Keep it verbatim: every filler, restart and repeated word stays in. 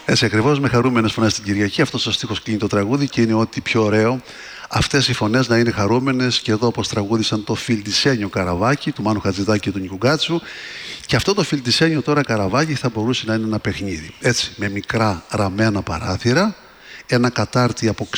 Έτσι ακριβώς, με χαρούμενες φωνές την Κυριακή. Αυτός ο στίχος κλείνει το τραγούδι και είναι ό,τι πιο ωραίο. Αυτές οι φωνές να είναι χαρούμενες και εδώ όπως τραγούδισαν το Φιλτισένιο Καραβάκι του Μάνου Χατζηδάκη και του Νικουγκάτσου. Και αυτό το Φιλτισένιο τώρα Καραβάκι θα μπορούσε να είναι ένα παιχνίδι. Έτσι, με μικρά ραμμένα παράθυρα, ένα κατάρτι από